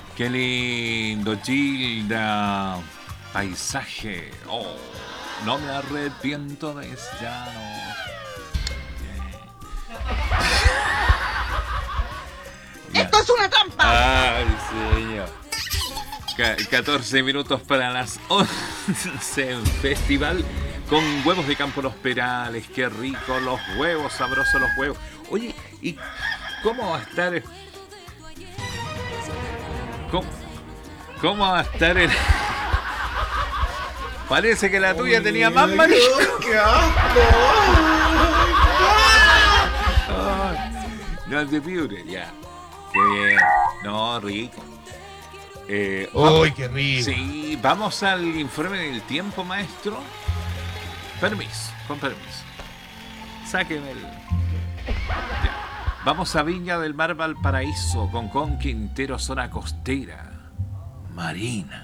Qué lindo, Gilda. Paisaje. Oh, no me arrepiento de eso. Ya no. ¡Esto es una trampa! Ay, señor. 14 minutos para las 11 en festival con huevos de campo Los Perales. Qué rico, los huevos, sabrosos los huevos. Oye, ¿y cómo va a estar? ¿Cómo va a estar el...? Parece que la tuya tenía más marisco. ¡Qué asco! No te piures, ya. Qué bien. No, rico. ¡Uy, qué rico! Sí, vamos al informe del tiempo, maestro. Permiso, con permiso. Sáqueme el... Ya. Vamos a Viña del Mar, Valparaíso, Concón, Quintero, zona costera, marina.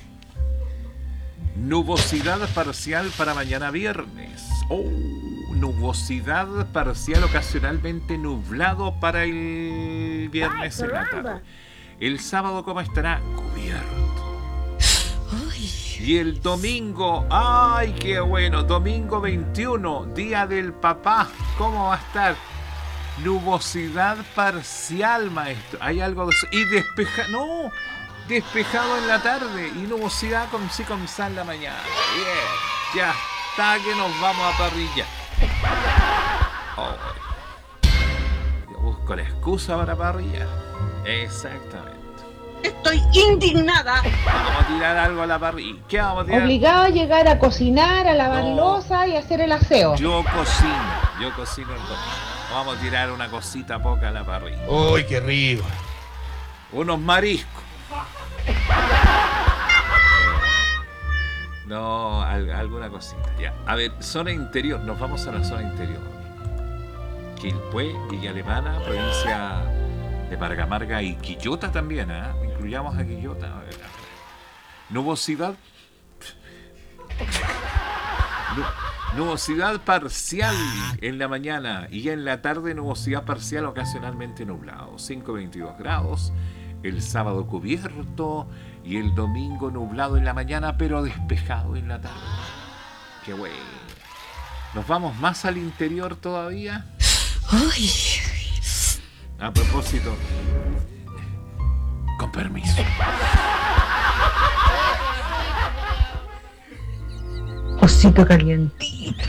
Nubosidad parcial para mañana viernes. Oh, nubosidad parcial ocasionalmente nublado para el viernes en la tarde. El sábado, ¿cómo estará? Cubierto. Y el domingo, ¡ay, qué bueno! Domingo 21, Día del Papá. ¿Cómo va a estar? Nubosidad parcial, maestro. Hay algo de eso. Y no, despejado en la tarde. Y nubosidad con sal en la mañana. Bien, ya está que nos vamos a parrilla. Oh. Yo busco la excusa para parrillar. Exactamente. Estoy indignada. Vamos a tirar algo a la parrilla. ¿Qué vamos a tirar? Obligado a llegar a cocinar, a lavar loza y a hacer el aseo. Yo cocino el domingo. Vamos a tirar una cosita poca a la parrilla. ¡Uy, qué rico! Unos mariscos. No, alguna cosita. Ya. A ver, zona interior. Nos vamos a la zona interior. Quilpué, Villa Alemana, provincia de Marga y Quillota también, ¿eh? Incluyamos a Quillota. A ver. Nubosidad. Nubosidad parcial en la mañana y en la tarde nubosidad parcial ocasionalmente nublado. 5-22 grados. El sábado cubierto y el domingo nublado en la mañana pero despejado en la tarde. Qué bueno. ¿Nos vamos más al interior todavía? Ay. A propósito, con permiso. Osito calientito.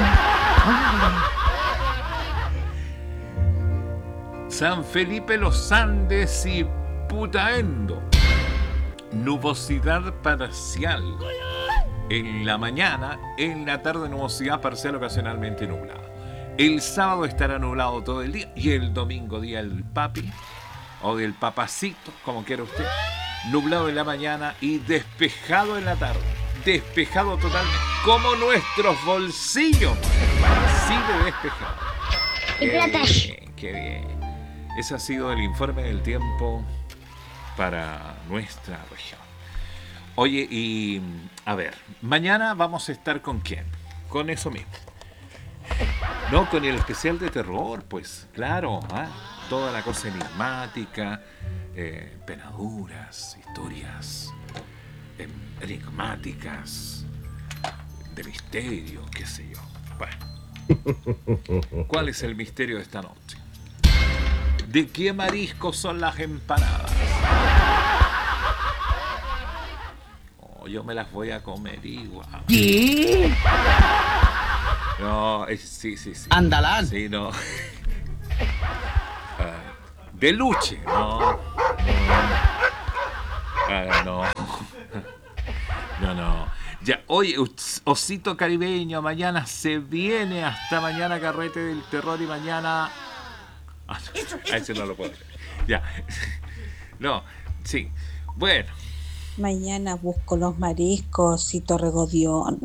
San Felipe Los Andes y Putaendo. Nubosidad parcial en la mañana, en la tarde nubosidad parcial ocasionalmente nublada. El sábado estará nublado todo el día y el domingo día del papi o del papacito, como quiera usted, nublado en la mañana y despejado en la tarde. Despejado totalmente, como nuestros bolsillos, así de despejado. Qué bien. Ese ha sido el informe del tiempo para nuestra región. Oye, y a ver, mañana vamos a estar ¿con quién? Con eso mismo. No, con el especial de terror, pues, claro, ¿eh? Toda la cosa enigmática, penaduras, historias enigmáticas, de misterio, qué sé yo. Bueno, ¿cuál es el misterio de esta noche? ¿De qué mariscos son las empanadas? Oh, yo me las voy a comer igual. ¿Qué? No, sí. Andalán. Sí, no. De luche. No. No. Ya, oye, Osito Caribeño, mañana se viene, hasta mañana Carrete del Terror y mañana... ese no lo puedo hacer. Ya. No, sí. Bueno. Mañana busco los mariscos, Osito Regodión.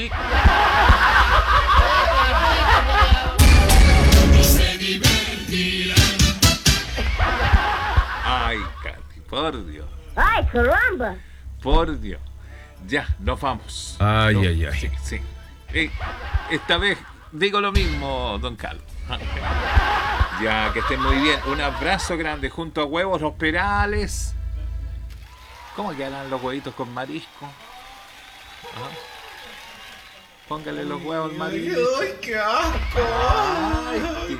Ay, Katy, por Dios. ¡Ay, caramba! Por Dios. Ya, nos vamos. Ay. Sí. Esta vez digo lo mismo, don Carlos. Ya, que estén muy bien. Un abrazo grande junto a Huevos Los Perales. ¿Cómo quedan los huevitos con marisco? ¿Ah? Póngale los huevos al marisco. ¡Ay, qué asco! Ay,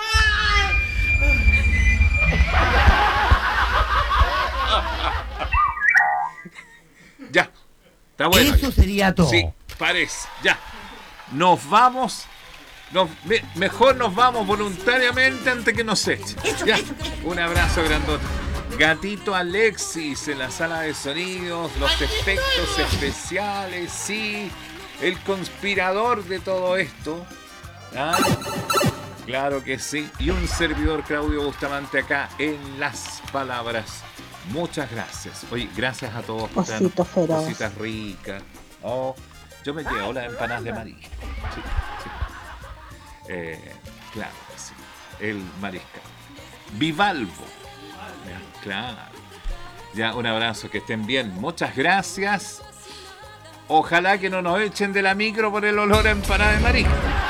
ya, está bueno. Eso sería todo. Sí, parece, ya. Nos vamos. Mejor nos vamos voluntariamente antes que nos echen. Ya, un abrazo grandote. Gatito Alexis en la sala de sonidos, los efectos especiales, sí, el conspirador de todo esto. ¿Ah? Claro que sí. Y un servidor, Claudio Bustamante, acá en Las Palabras. Muchas gracias. Oye, gracias a todos por traer Osito feroz. cositas ricas. Oh, yo me llevo las empanadas de marisco. Sí, sí. Claro que sí. El mariscal. Bivalvo. Ya, claro. Ya, un abrazo, que estén bien. Muchas gracias. Ojalá que no nos echen de la micro por el olor a empanada de marisco.